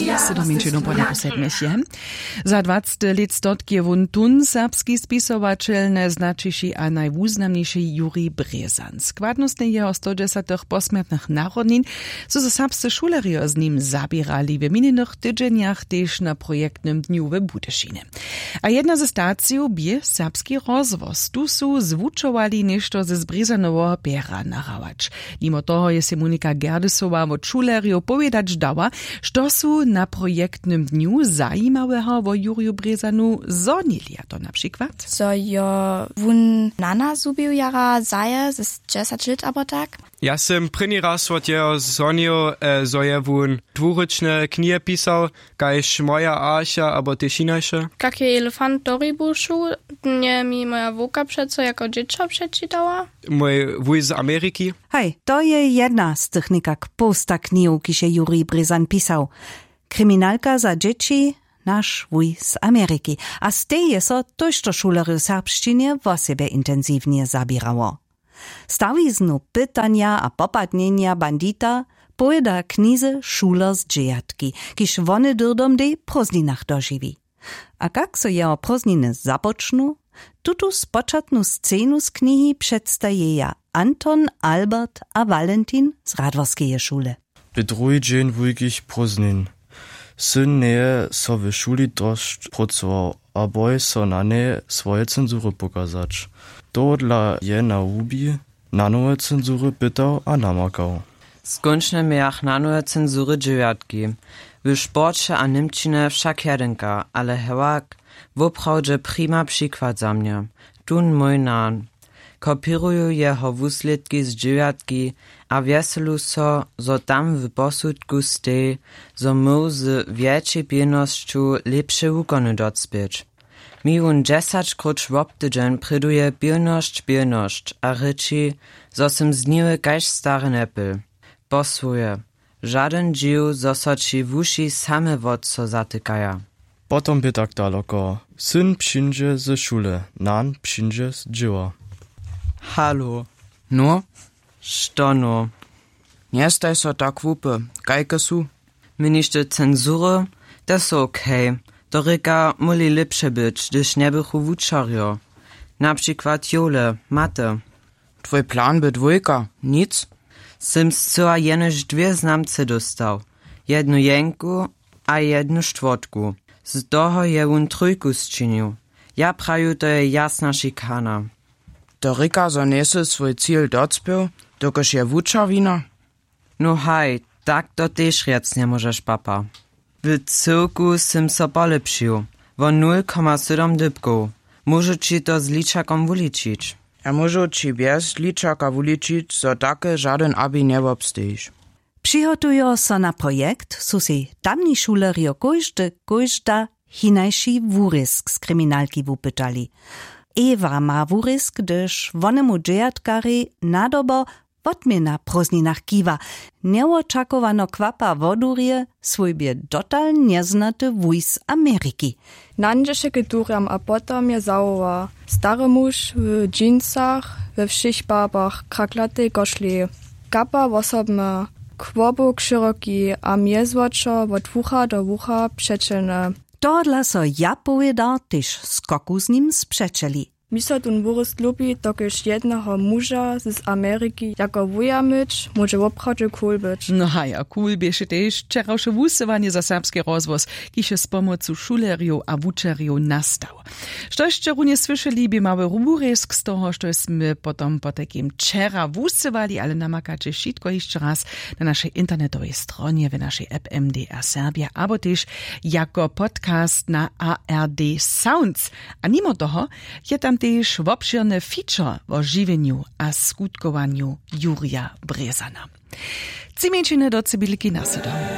Sedominčinu po neposedmešie. Za 20 let stotkie wun tun serbski spisowateľ najznačejší a najvúznamnejší Jurij Brezan. Składnostne jeho 110 posmrtnych narodnin so serbscy šulerio z nim zabierali w minionych tydzieniach też na projektnym dniu w Budešine. A jedna ze stacji bie serbski rozwoz. Tu su zwučovali nešto ze zbrezanovo pera nahrawacz. Mimo toho je se Monika Gerdesowa od šulerio povedać dała, što su na projektnym dniu zajimałego o Juriju Brezanu zonili, a to na przykład? So jo wun nana zubił jara zaje, z 10 lat aber tak? Ja sam prvi raz od jeho zonil, zo je wun dwuryczne knihe pisał, kajż moja Asia, abo też inače. Kak je elefant Doribuszu, nie mi moja wuka przeco jako dziecko przeczytała? Mój wuj z Ameryki. Hej, to je jedna z tych nikak posta knihu, kiže Jurij Brezan pisał. Kryminalka za dzieci, nasz wuj z Ameryki. A z tej je so tożto šulery serbszczynie o siebie intensywnie zabirało. Stawiznu pytania a popadnienia bandita pojeda knize šuler z dżejatki, kiž wony dyrdom dej prozninach doživi. A kak so jeho prozniny započnu, tutu spočatnu scenu z knihy przedstajeja Anton, Albert a Valentin z Radworskeje šule. Bedruj dzień wujkich proznin. Syn nie so w szuli dość pracował, a boj so na nie swoje cenzury pokazać. To dla je na ubi na nowe cenzury pytał a namakał. Skończne miach na nowe cenzury dziewiatki. W sporcie a Niemczine wszak jedynka, ale hewak woprawdzie prima przykład za mnie. Tun mój nan. Kopiruju jeho wusledki z dziewiatki a wieselu so, zo tam w posudku stej, zo mu z większej pilnością lepsze wukony docpieć. Mi wun 10 kruć woptydzień pryduje pilność, a ryči, zo sem zniły kaž stary nepil. Posłuje. Żaden dziw, zo so ci w uši same wod so zatykaja. Potom by tak daleko. Syn przyjdzie ze szule, nan przyjdzie z dzieła. Halo. No? Što no? Nie staj so tak wupy. Kajke su? Minište cenzury? To so okej. Do ryka moli lepsze być, gdyż nie bychu wučarjo. Na przykład jole, mate. Twój plan by dwójka? Nic? Sim zcela jenož 2 znamce dostał. Jednu jenku a jednu štvrtku. Z toho je wun trójku zčinil. Ja praju, to je jasna šikana. Do ryka zo nese swój cíl docpil, dokoż je wučarwina? No haj, tak to też riec nie możesz, papa. W cyrku sim so polepšił. Wo 0,7 dybków. Może ci to z liczakom wuliczyć. Ja może ci bez liczaka wuliczyć, zo takie żaden abi nie obstejesz. Přihotujo so na projekt, su si tamni šulerio kojžda hinajší wurisk z kryminalki wupytali. Ewa ma wurisk, gdyż wonemu dżejatkari nadobo odmiena prozninach kiwa. Nieoczakowano kwapa wodurie swójbie dotal nieznaty wuj z Ameryki. Nandziesze keturiam a potom je załowa. Stary muž w dżinsach, we všich barbach, kraklatej koszli. Kapa osobna, kłobuk szeroki, a miezwoczo od wucha do wucha przeczelne. Tohodla so ja povedal, tyž skoku z nim sprzeczeli. Mi so tun wurist lubi, dokiż jednego muža z Ameryki jako wuja myć, może woprawdzie cool być. No a cool bieše też wczorajsze wusowanie za serbski rozwoz, kiż z pomocą šulerjów a wučerjów nastał. Štoście runie słyszeli, by mały ruburesk z toho, štośmy potom po takim wczoraj wusowali, ale namakacie wszystko jeszcze raz na naszej internetowej stronie, w naszej app MDR Serbia, abo też jako podcast na ARD Sounds. A mimo toho je tam też obširne feature o živenju a skutkowaniu Jurija Brezana. Cimenčine do cibilki nasedom.